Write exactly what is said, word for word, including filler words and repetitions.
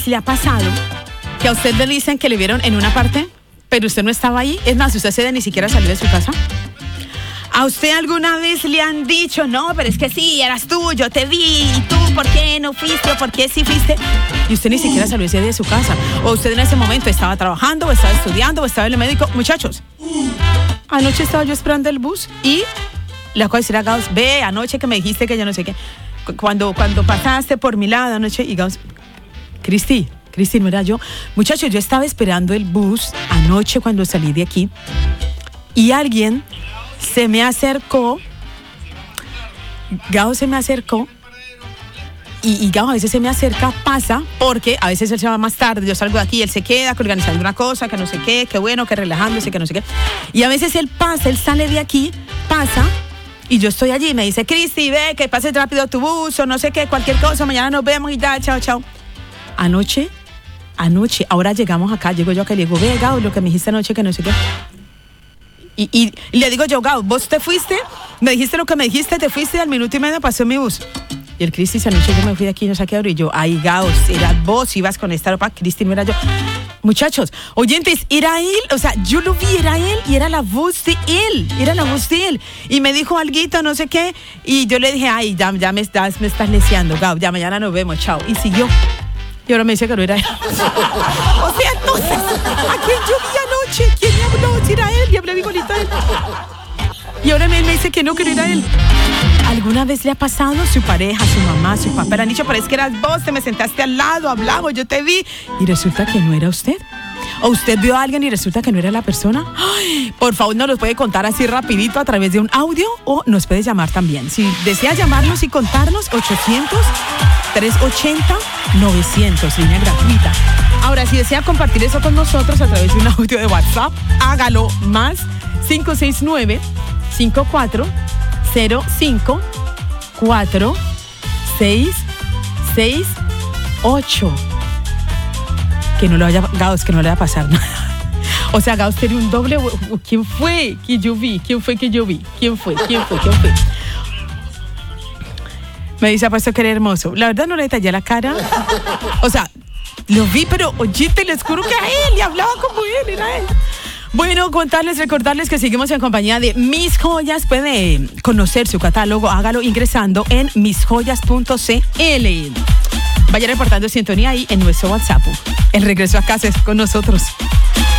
¿Le ha pasado que a usted le dicen que le vieron en una parte, pero usted no estaba ahí? Es más, usted se de ni siquiera salió de su casa. ¿A usted alguna vez le han dicho, no, pero es que sí, eras tú, yo te vi, y tú, ¿por qué no fuiste? ¿O por qué sí fuiste? Y usted ni siquiera salió ese día de su casa. O usted en ese momento estaba trabajando, o estaba estudiando, o estaba en el médico. Muchachos, anoche estaba yo esperando el bus y le acabo de decir a Gauss, ve, anoche que me dijiste que yo no sé qué. Cuando, cuando pasaste por mi lado anoche, y Gauss, Cristi, Cristi, no era yo. Muchachos, yo estaba esperando el bus anoche cuando salí de aquí y alguien se me acercó, Gao se me acercó y, y Gao a veces se me acerca, pasa, porque a veces él se va más tarde, yo salgo de aquí, él se queda organizando una cosa, que no sé qué, que bueno, que relajándose, que no sé qué. Y a veces él pasa, él sale de aquí, pasa, y yo estoy allí y me dice, Cristi, ve, que pases rápido tu bus o no sé qué, cualquier cosa, mañana nos vemos y ya, chao, chao. Anoche, anoche, ahora llegamos acá, llego yo acá y le digo, ve, Gao, lo que me dijiste anoche, que no sé qué. Y, y, y le digo yo, Gao, vos te fuiste, me dijiste lo que me dijiste, te fuiste, al minuto y medio pasó mi bus. Y el Cristi, esa noche yo me fui de aquí, no sé qué hora, y yo, ay, Gao, era vos, ibas con esta ropa, Cristi, no era yo. Muchachos, oyentes, era él, o sea, yo lo vi, era él, y era la voz de él, era la voz de él. Y me dijo alguito, no sé qué, y yo le dije, ay, ya, ya me estás, me estás leseando, Gao, ya mañana nos vemos, chao. Y siguió. Y ahora me dice que no era él. O sea, entonces, ¿a quién yo vi anoche? ¿Quién me habló? Si era él, y hablé igualito a él. Y ahora él me dice que no, que no era él. ¿Alguna vez le ha pasado a su pareja, a su mamá, a su papá? Le han dicho, parece que eras vos, te me sentaste al lado, hablamos, yo te vi. Y resulta que no era usted. O usted vio a alguien y resulta que no era la persona. Ay, por favor, nos lo puede contar así rapidito a través de un audio o nos puede llamar también. Si desea llamarnos y contarnos, ochocientos, trescientos ochenta, novecientos, línea gratuita. Ahora, si desea compartir eso con nosotros a través de un audio de WhatsApp, hágalo, más cinco seis nueve, cinco cuatro cero cinco, cuatro seis seis ocho. Que no le vaya, Gauss, que no le va a pasar nada. O sea, Gauss tiene un doble. ¿Quién fue que yo vi? ¿Quién fue que yo vi? ¿Quién fue? ¿Quién fue? ¿Quién fue? Me dice, apuesto que era hermoso. La verdad no le detallé la cara. O sea, lo vi, pero oyente, les juro que a él, y hablaba como él, era él. Bueno, contarles, recordarles que seguimos en compañía de Mis Joyas. Puede conocer su catálogo, hágalo ingresando en mis joyas punto c l. Vaya reportando sintonía ahí en nuestro WhatsApp. El regreso a casa es con nosotros.